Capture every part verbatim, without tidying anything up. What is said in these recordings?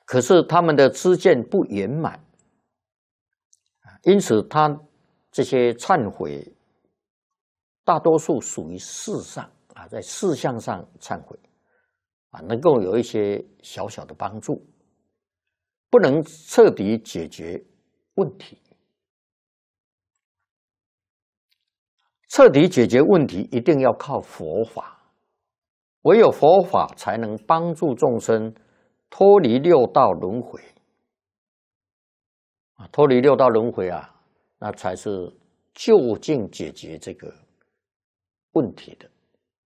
可是他们的知见不圆满，因此他这些忏悔，大多数属于事上啊，在事项上忏悔啊，能够有一些小小的帮助，不能彻底解决问题。彻底解决问题，一定要靠佛法，唯有佛法才能帮助众生脱离六道轮回啊，脱离六道轮回啊，那才是究竟解决这个问题的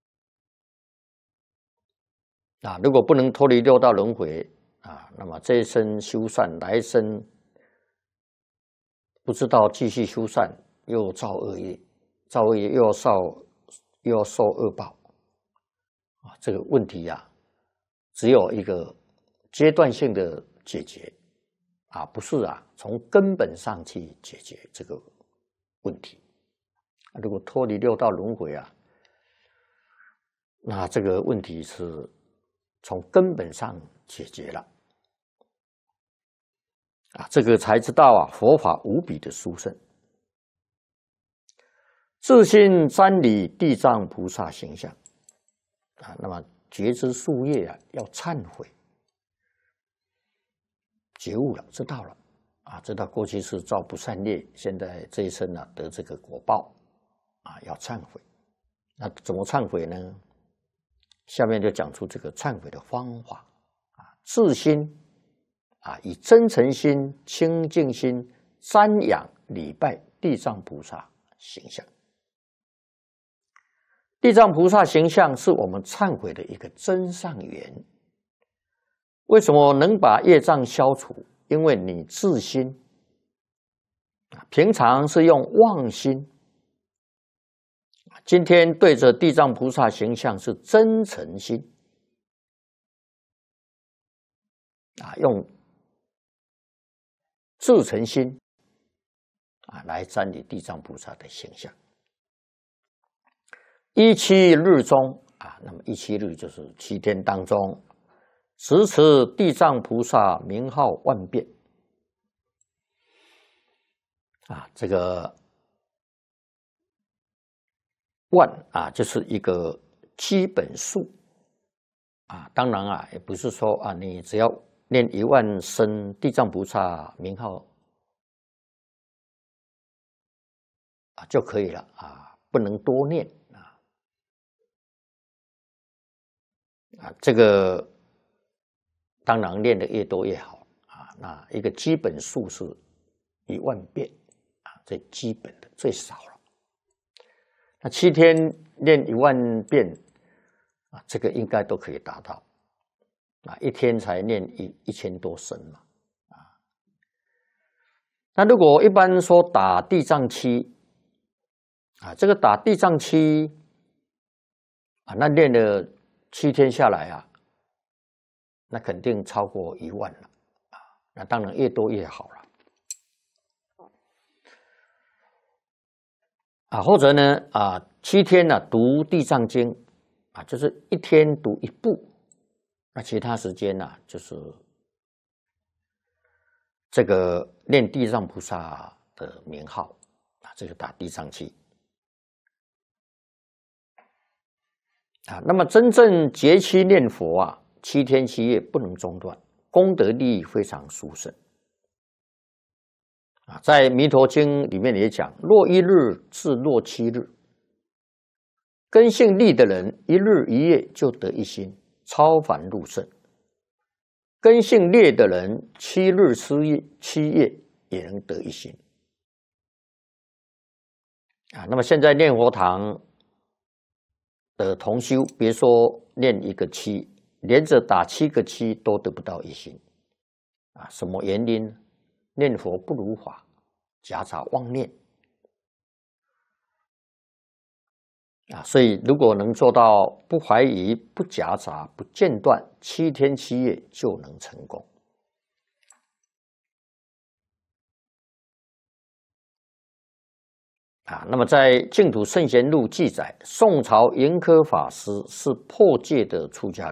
啊。如果不能脱离六道轮回啊，那么这一生修善，来生不知道继续修善，又造恶业，造恶业又要受又要受恶报啊。这个问题啊，只有一个阶段性的解决啊，不是啊，从根本上去解决这个问题。如果脱离六道轮回啊，那这个问题是从根本上解决了啊，这个才知道啊，佛法无比的殊胜。自信瞻礼地藏菩萨形象啊，那么觉知树叶啊，要忏悔。觉悟了，知道了啊，知道过去是造不善业，现在这一生呢、啊、得这个果报啊，要忏悔。那怎么忏悔呢？下面就讲出这个忏悔的方法啊，自心啊，以真诚心、清净心瞻仰礼拜地藏菩萨形象。地藏菩萨形象是我们忏悔的一个真上缘。为什么能把业障消除？因为你自心，平常是用妄心，今天对着地藏菩萨形象是真诚心，啊，用至诚心啊来瞻礼地藏菩萨的形象。一七日中啊，那么一七日就是七天当中。时持地藏菩萨名号万遍啊，这个万啊，就是一个基本数啊。当然啊，也不是说啊，你只要念一万声地藏菩萨名号啊就可以了啊，不能多念啊啊，这个。当然，练的越多越好啊。那一个基本数是一万遍啊，最基本的最少了。那七天练一万遍啊，这个应该都可以达到啊。一天才练一一千多声嘛啊。那如果一般说打地藏七啊，这个打地藏七啊，那练了七天下来啊。那肯定超过一万了啊！那当然越多越好了啊。或者呢啊，七天呢、啊、读地藏经啊，就是一天读一部，那其他时间呢、啊、就是这个念地藏菩萨的名号啊，这个打地藏七啊。那么真正节期念佛啊。七天七夜不能中断，功德利益非常殊胜啊！在《弥陀经》里面也讲：若一日至若七日，根性利的人，一日一夜就得一心，超凡入圣；根性劣的人，七日七夜七夜也能得一心啊！那么现在念佛堂的同修，别说念一个七。连着打七个七都得不到一心啊！什么原因？念佛不如法，夹杂妄念啊！所以如果能做到不怀疑、不夹杂、不间断，七天七夜就能成功啊！那么在《净土圣贤录》记载，宋朝盈科法师是破戒的出家人。